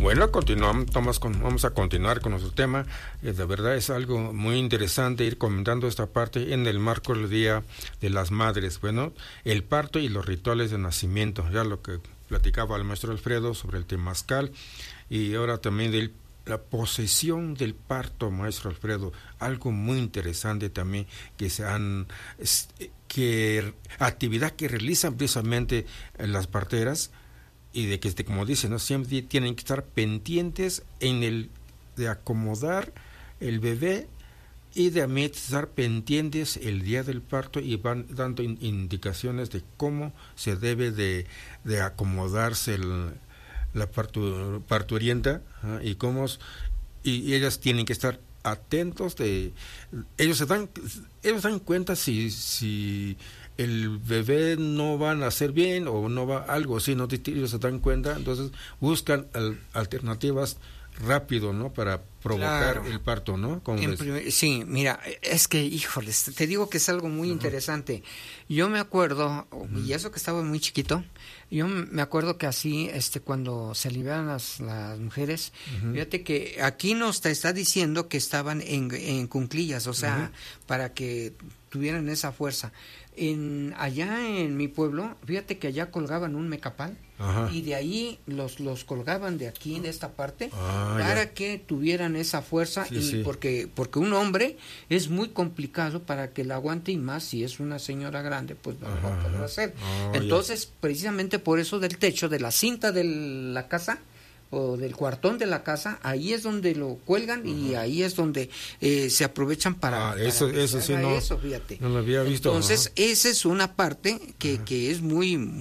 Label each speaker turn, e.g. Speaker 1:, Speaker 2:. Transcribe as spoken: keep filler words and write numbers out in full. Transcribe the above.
Speaker 1: Bueno, continuamos, vamos, con, vamos a continuar con nuestro tema. Eh, de verdad es algo muy interesante ir comentando esta parte en el marco del Día de las Madres. Bueno, el parto y los rituales de nacimiento, ya lo que platicaba el maestro Alfredo sobre el temazcal, y ahora también de la posesión del parto, maestro Alfredo, algo muy interesante también que se han, que actividad que realizan precisamente las parteras, y de que, este, como dicen, ¿no?, siempre tienen que estar pendientes en el de acomodar el bebé y de estar pendientes el día del parto, y van dando in, indicaciones de cómo se debe de, de acomodarse el, la partu, parturienta, ¿eh? y cómo y, y ellas tienen que estar atentos de ellos se dan ellos dan cuenta si si el bebé no va a nacer bien o no va algo así, no ellos se dan cuenta, entonces buscan al, alternativas rápido, ¿no?, para provocar claro. el parto, ¿no?
Speaker 2: Primer, sí, mira, es que, híjoles, te digo que es algo muy uh-huh. interesante. Yo me acuerdo, uh-huh. y eso que estaba muy chiquito, yo me acuerdo que así, este, cuando se liberan las, las mujeres, uh-huh. fíjate que aquí nos te está diciendo que estaban en, en cunclillas, o sea, uh-huh. para que tuvieran esa fuerza. En allá en mi pueblo, fíjate que allá colgaban un mecapal. Ajá. Y de ahí los los colgaban de aquí en esta parte ah, para ya. que tuvieran esa fuerza, sí, y sí. porque porque un hombre es muy complicado para que la aguante, y más si es una señora grande, pues no lo va a poder hacer. Oh, entonces ya. precisamente por eso del techo, de la cinta de la casa o del cuartón de la casa, ahí es donde lo cuelgan, uh-huh. y ahí es donde eh, se aprovechan para,
Speaker 1: ah, eso,
Speaker 2: para
Speaker 1: eso sí no,
Speaker 2: eso, fíjate.
Speaker 1: No lo había visto.
Speaker 2: Entonces,
Speaker 1: uh-huh.
Speaker 2: esa es una parte que, uh-huh. que es muy